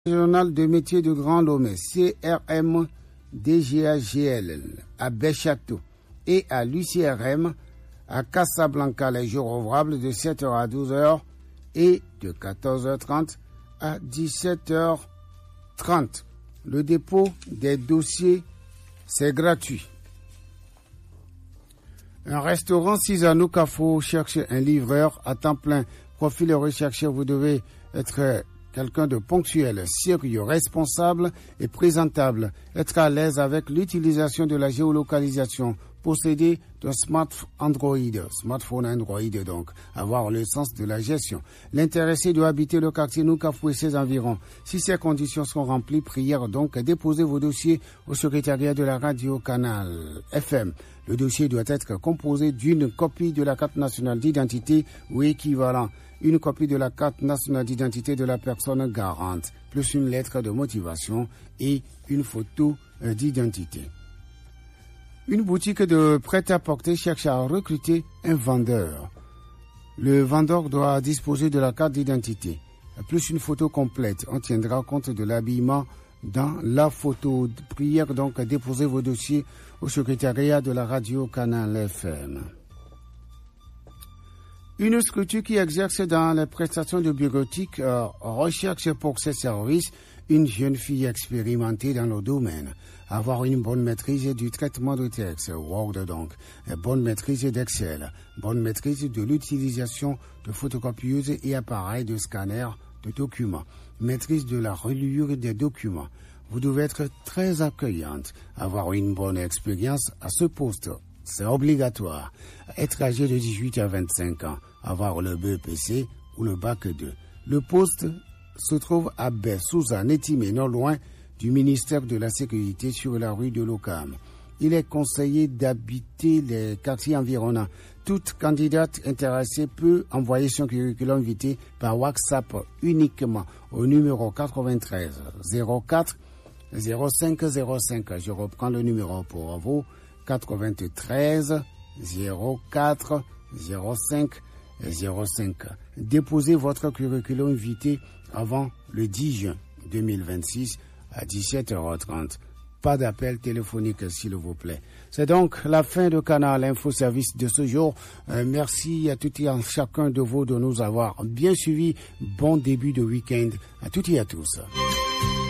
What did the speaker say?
Régional de métiers de Grand Lomé, CRM DGAGL à Béchateau et à l'UCRM à Casablanca les jours ouvrables de 7h à 12h et de 14h30 à 17h30. Le dépôt des dossiers, c'est gratuit. Un restaurant Cisano Cafo cherche un livreur à temps plein. Profil recherché, vous devez être quelqu'un de ponctuel, sérieux, responsable et présentable. Être à l'aise avec l'utilisation de la géolocalisation. Posséder d'un smartphone Android donc. Avoir le sens de la gestion. L'intéressé doit habiter le quartier Noukafou et ses environs. Si ces conditions sont remplies, prière donc déposer vos dossiers au secrétariat de la radio Canal FM. Le dossier doit être composé d'une copie de la carte nationale d'identité ou équivalent. Une copie de la carte nationale d'identité de la personne garante, plus une lettre de motivation et une photo d'identité. Une boutique de prêt-à-porter cherche à recruter un vendeur. Le vendeur doit disposer de la carte d'identité, plus une photo complète. On tiendra compte de l'habillement dans la photo. Prière donc à déposer vos dossiers au secrétariat de la radio Canal FM. Une structure qui exerce dans les prestations de bureautique recherche pour ses services une jeune fille expérimentée dans le domaine. Avoir une bonne maîtrise du traitement de texte, Word donc, bonne maîtrise d'Excel, bonne maîtrise de l'utilisation de photocopieuses et appareils de scanner de documents, maîtrise de la reliure des documents. Vous devez être très accueillante, avoir une bonne expérience à ce poste. C'est obligatoire. Être âgé de 18 à 25 ans, avoir le BEPC ou le Bac 2. Le poste se trouve à Bessouza, Nétimé, non loin du ministère de la Sécurité sur la rue de l'Ocam. Il est conseillé d'habiter les quartiers environnants. Toute candidate intéressée peut envoyer son curriculum vitae par WhatsApp uniquement au numéro 93 04 05 05. Je reprends le numéro pour vous. 93 04 05 05. Déposez votre curriculum vitae avant le 10 juin 2026 à 17h30. Pas d'appel téléphonique s'il vous plaît. C'est donc la fin de Canal Info Service de ce jour. Merci à toutes et à chacun de vous de nous avoir bien suivis. Bon début de week-end à toutes et à tous.